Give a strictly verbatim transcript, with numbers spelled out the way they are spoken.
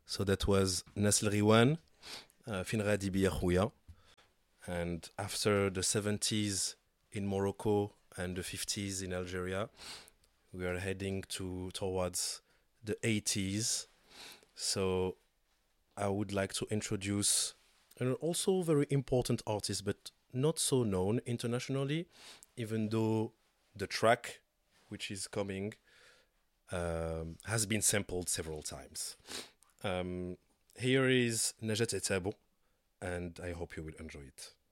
So that was Nasl Riwan, uh, Fin Radi Bi Akhuya. And after the seventies in Morocco and the fifties in Algeria, we are heading to towards the eighties. So I would like to introduce an also very important artist, but not so known internationally, even though the track which is coming um, has been sampled several times. Um, Here is Najat Etabo, and I hope you will enjoy it.